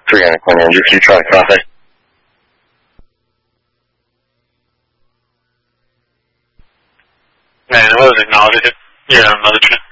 3 on the corner, Andrew, can you try to copy? Man, I was acknowledging it. Yeah, another chance.